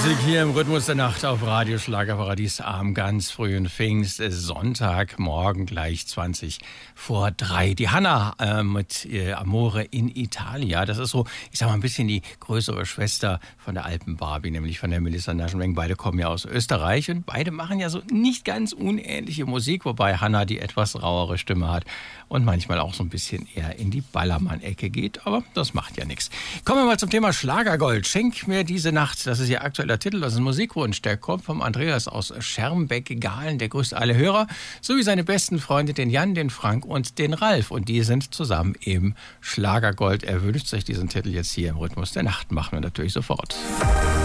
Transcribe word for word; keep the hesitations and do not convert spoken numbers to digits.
Musik hier im Rhythmus der Nacht auf Radio Schlagerparadies am ganz frühen Pfingstsonntagmorgen gleich zwanzig vor drei. Die Hanna äh, mit äh, Amore in Italia, das ist so, ich sag mal, ein bisschen die größere Schwester von der Alpen-Barbie, nämlich von der Melissa Naschenweng. Beide kommen ja aus Österreich und beide machen ja so nicht ganz unähnliche Musik, wobei Hanna die etwas rauere Stimme hat und manchmal auch so ein bisschen eher in die Ballermann-Ecke geht, aber das macht ja nichts. Kommen wir mal zum Thema Schlagergold. Schenk mir diese Nacht, das ist ihr aktueller Titel, das ist ein Musikwunsch, der kommt vom Andreas aus Schermbeck-Gahlen, der grüßt alle Hörer, sowie seine besten Freunde, den Jan, den Frank und den Ralf, und die sind zusammen eben Schlagergold. Er wünscht sich diesen Titel jetzt hier im Rhythmus der Nacht, machen wir natürlich sofort.